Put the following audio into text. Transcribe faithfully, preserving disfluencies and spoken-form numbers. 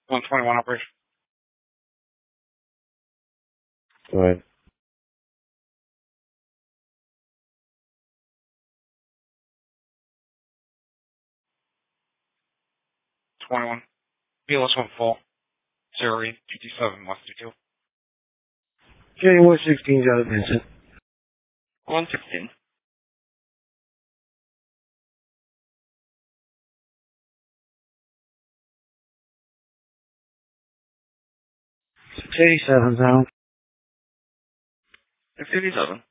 one twenty-one operation. Go ahead. twenty-one. B L S one four. zero eight two two seven West two two. Jenny one sixteen, out of Vincent. one sixteen. six eighty-seven, sound. six eighty-seven.